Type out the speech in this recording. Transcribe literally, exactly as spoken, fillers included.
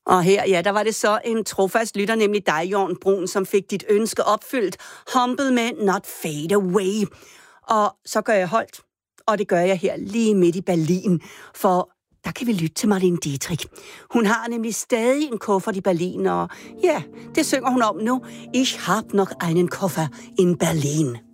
Og her, ja, der var det så en trofast lytter, nemlig dig, Jørgen Brun, som fik dit ønske opfyldt. Humble med Not Fade Away. Og så gør jeg holdt, og det gør jeg her lige midt i Berlin, for der kan vi lytte til Marlene Dietrich. Hun har nemlig stadig en kuffert i Berlin, og ja, det synger hun om nu. Ich hab noch einen Koffer in Berlin.